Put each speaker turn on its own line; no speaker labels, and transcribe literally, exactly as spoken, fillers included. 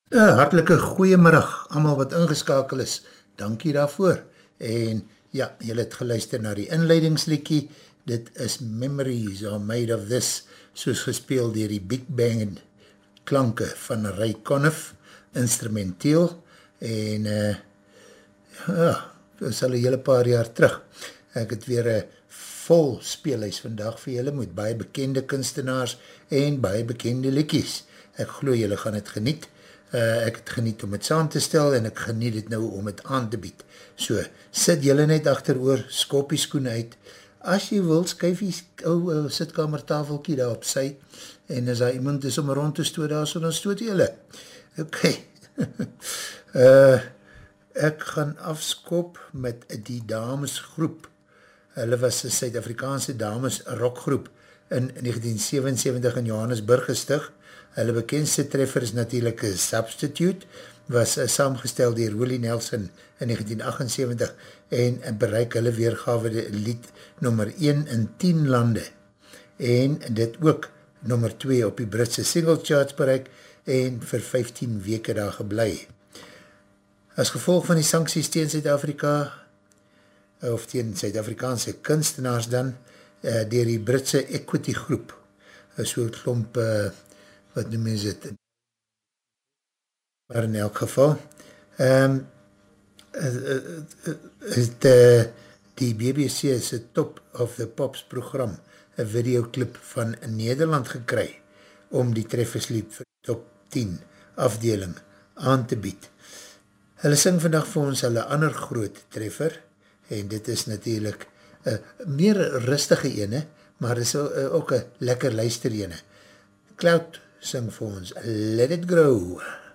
Uh, hartelike goeiemiddag, allemaal wat ingeskakel is, dankie daarvoor. En ja, julle het geluister na die inleidingsliedjie, dit is Memories Are Made of This, soos gespeel dier die Big Bang klanke van Ray Conniff, instrumenteel, en uh, ja, dit is al een hele paar jaar terug. Ek het weer een vol speelhuis vandag vir julle, met baie bekende kunstenaars en baie bekende liedjies. Ek glo julle gaan het geniet. Uh, ek het geniet om het saam te stel en ek geniet het nou om het aan te bied. So, sit julle net achteroor, skop die skoen uit. As jy wil, skuif die ou uh, sitkamertafelkie daar op sy, en as daar iemand is om rond te stoot daar, so dan stoot julle. Ok. uh, ek gaan afskop met die damesgroep. Hulle was een Suid-Afrikaanse dames rockgroep in negentien sewensewentig in Johannesburg gestig. Hulle bekendste treffer is natuurlijk Substitute, was uh, saamgestel dier Willie Nelson in negentien agtensewentig en bereik hulle weergawe die lied nummer een in tien lande en dit ook nummer twee op die Britse single charts bereik en vir vyftien weke daar geblei. As gevolg van die sancties teen Suid-Afrika of teen Suid-Afrikaanse kunstenaars dan uh, dier die Britse Equity groep, so klomp uh, wat noem is het, maar in elk geval, um, het uh, die B B C is een Top of the Pops program, een videoclip van Nederland gekry, om die trefferslied vir top tien afdeling aan te bied. Hulle sing vandag vir ons hulle ander groot treffer, en dit is natuurlijk een meer rustige ene, maar is ook een lekker luister ene. Cloud sing vir ons Let It Grow.